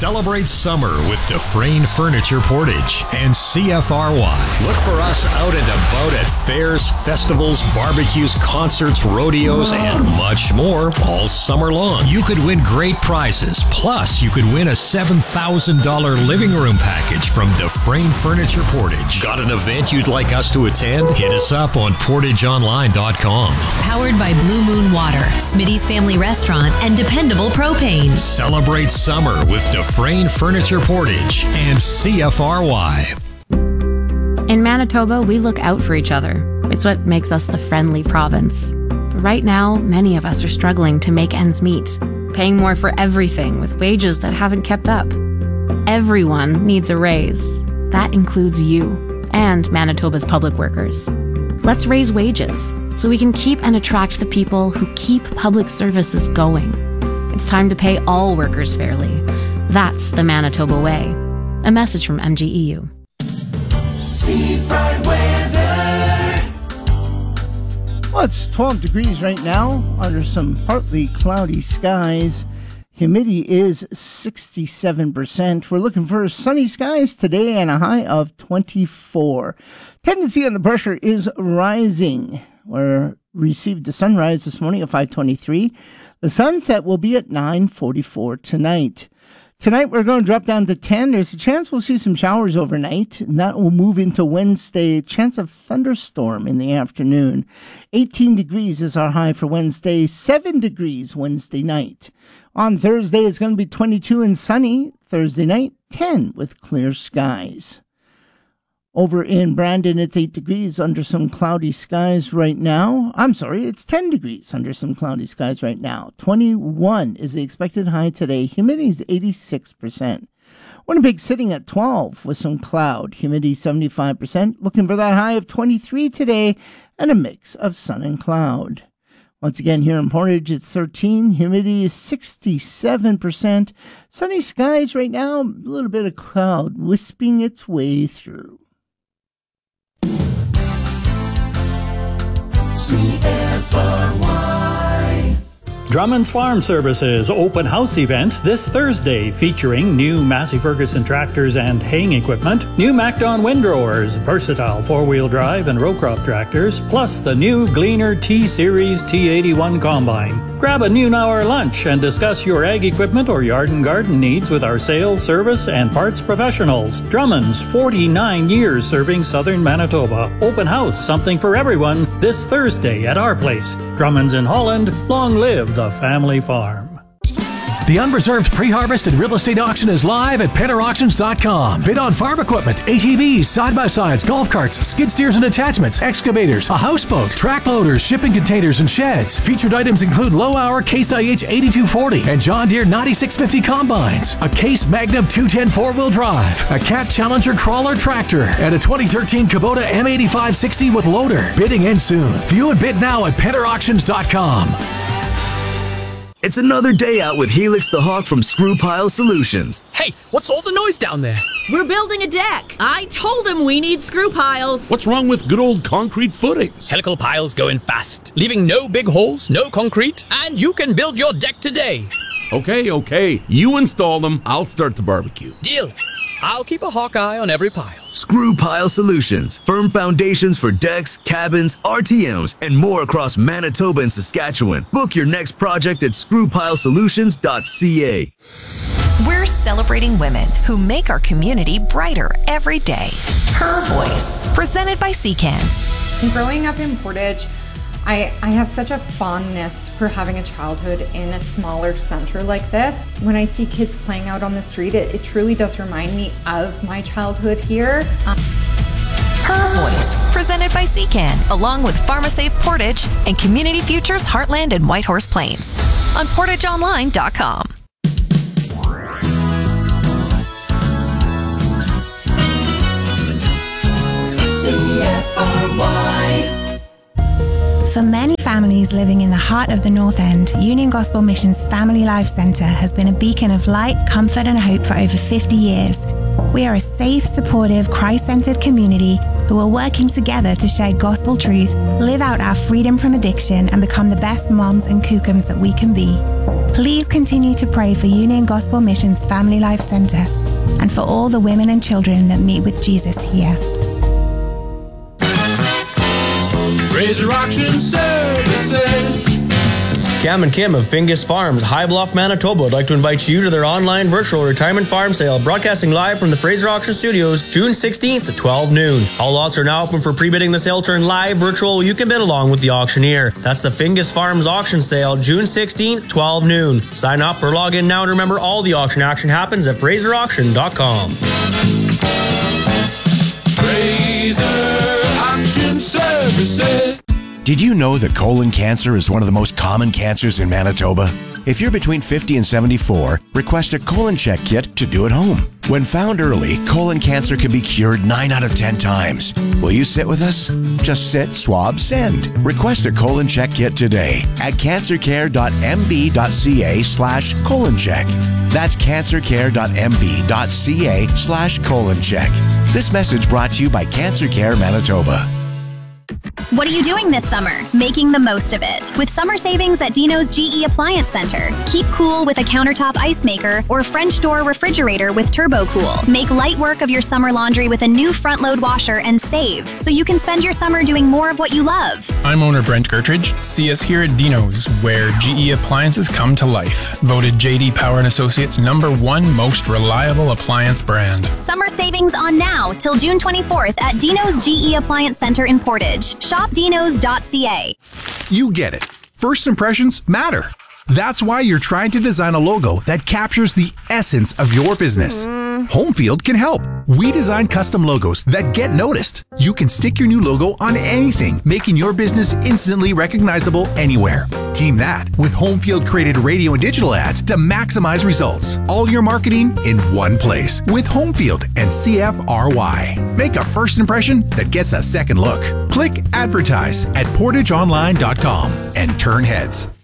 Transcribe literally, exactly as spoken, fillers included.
Celebrate summer with Dufresne Furniture Portage and C F R Y. Look for us out and about at fairs, festivals, barbecues, concerts, rodeos, and much more all summer long. You could win great prizes. Plus, you could win a seven thousand dollars living room package from Dufresne Furniture Portage. Got an event you'd like us to attend? Hit us up on portage online dot com. Powered by Blue Moon Water, Smitty's Family Restaurant, and Dependable Propane. Celebrate summer with Dufresne Furniture Portage and C F R Y. In Manitoba, we look out for each other. It's what makes us the friendly province. But right now, many of us are struggling to make ends meet, paying more for everything with wages that haven't kept up. Everyone needs a raise. That includes you and Manitoba's public workers. Let's raise wages so we can keep and attract the people who keep public services going. It's time to pay all workers fairly. That's the Manitoba way. A message from M G E U. Seafront weather. Well, it's twelve degrees right now under some partly cloudy skies. Humidity is sixty-seven percent. We're looking for sunny skies today and a high of twenty-four. Tendency on the pressure is rising. We received the sunrise this morning at five twenty-three. The sunset will be at nine forty-four tonight. Tonight we're going to drop down to ten. There's a chance we'll see some showers overnight, and that will move into Wednesday. Chance of thunderstorm in the afternoon. eighteen degrees is our high for Wednesday. seven degrees Wednesday night. On Thursday it's going to be twenty-two and sunny. Thursday night, ten with clear skies. Over in Brandon, it's eight degrees under some cloudy skies right now. I'm sorry, it's ten degrees under some cloudy skies right now. twenty-one is the expected high today. Humidity is eighty-six percent. Winnipeg sitting at twelve with some cloud. Humidity seventy-five percent. Looking for that high of twenty-three today and a mix of sun and cloud. Once again, here in Portage, it's thirteen. Humidity is sixty-seven percent. Sunny skies right now. A little bit of cloud wisping its way through. C F R Y. Drummond's Farm Services open house event this Thursday featuring new Massey Ferguson tractors and haying equipment, new MacDon windrowers, versatile four-wheel drive and row crop tractors, plus the new Gleaner T-Series T eighty-one combine. Grab a noon hour lunch and discuss your ag equipment or yard and garden needs with our sales, service, and parts professionals. Drummond's, forty-nine years serving southern Manitoba. Open house, something for everyone, this Thursday at our place. Drummond's in Holland. Long live the family farm. The Unreserved Pre-Harvest and Real Estate Auction is live at penner auctions dot com. Bid on farm equipment, A T Vs, side-by-sides, golf carts, skid steers and attachments, excavators, a houseboat, track loaders, shipping containers, and sheds. Featured items include low-hour Case I H eighty-two forty and John Deere ninety-six fifty combines, a Case Magnum two ten four-wheel drive, a Cat Challenger crawler tractor, and a twenty thirteen Kubota M eighty-five sixty with loader. Bidding ends soon. View and bid now at penner auctions dot com. It's another day out with Helix the Hawk from Screw Pile Solutions. Hey, what's all the noise down there? We're building a deck. I told him we need screw piles. What's wrong with good old concrete footings? Helical piles go in fast, leaving no big holes, no concrete, and you can build your deck today. Okay, okay. You install them, I'll start the barbecue. Deal. I'll keep a hawk eye on every pile. Screw Pile Solutions. Firm foundations for decks, cabins, R T Ms, and more across Manitoba and Saskatchewan. Book your next project at screw pile solutions dot c a. We're celebrating women who make our community brighter every day. Her Voice, presented by C C A N. Growing up in Portage, I, I have such a fondness for having a childhood in a smaller center like this. When I see kids playing out on the street, it, it truly does remind me of my childhood here. Um, Her Voice, presented by C C A N, along with PharmaSafe Portage and Community Futures Heartland and Whitehorse Plains on portage online dot com. C F R Y. For many families living in the heart of the North End, Union Gospel Mission's Family Life Centre has been a beacon of light, comfort and hope for over fifty years. We are a safe, supportive, Christ-centered community who are working together to share gospel truth, live out our freedom from addiction and become the best moms and kookums that we can be. Please continue to pray for Union Gospel Missions Family Life Center and for all the women and children that meet with Jesus here. Fraser Auction Services. Cam and Kim of Fingus Farms, High Bluff, Manitoba would like to invite you to their online virtual retirement farm sale, broadcasting live from the Fraser Auction Studios, June sixteenth at twelve noon. All lots are now open for pre-bidding. The sale turn live virtual. You can bid along with the auctioneer. That's the Fingus Farms auction sale, June sixteenth, twelve noon. Sign up or log in now, and remember, all the auction action happens at fraser auction dot com. Fraser Auction Services. Did you know that colon cancer is one of the most common cancers in Manitoba? If you're between fifty and seventy-four, request a colon check kit to do at home. When found early, colon cancer can be cured nine out of ten times. Will you sit with us? Just sit, swab, send. Request a colon check kit today at cancercare.mb.ca slash colon check. That's cancercare.mb.ca slash colon check. This message brought to you by Cancer Care Manitoba. What are you doing this summer? Making the most of it with summer savings at Dino's G E Appliance Center. Keep cool with a countertop ice maker or French door refrigerator with Turbo Cool. Make light work of your summer laundry with a new front load washer and save, so you can spend your summer doing more of what you love. I'm owner Brent Gertridge. See us here at Dino's, where G E appliances come to life. Voted J D Power and Associates number one most reliable appliance brand. Summer savings on now till June twenty-fourth at Dino's G E Appliance Center in Portage. Shop dinos dot c a. You get it. First impressions matter. That's why you're trying to design a logo that captures the essence of your business. Homefield can help. We design custom logos that get noticed. You can stick your new logo on anything, making your business instantly recognizable anywhere. Team that with Homefield created radio and digital ads to maximize results. All your marketing in one place with Homefield and C F R Y. Make a first impression that gets a second look. Click advertise at portage online dot com and turn heads.